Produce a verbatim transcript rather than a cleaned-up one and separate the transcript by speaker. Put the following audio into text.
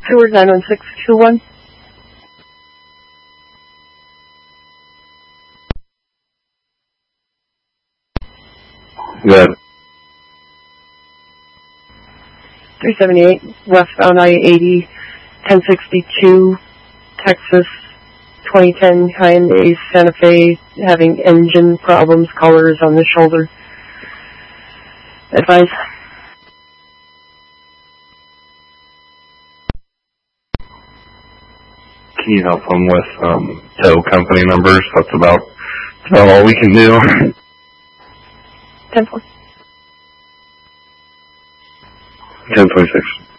Speaker 1: Seward nine one six two one.
Speaker 2: Good.
Speaker 1: three seventy-eight, westbound I eighty, ten sixty-two, Texas, twenty ten Hyundai Santa Fe, having engine problems, colors on the shoulder. Advice.
Speaker 2: Can you help them with um, tow company numbers? That's about, that's about all we can do.
Speaker 1: ten four.
Speaker 2: ten twenty-six.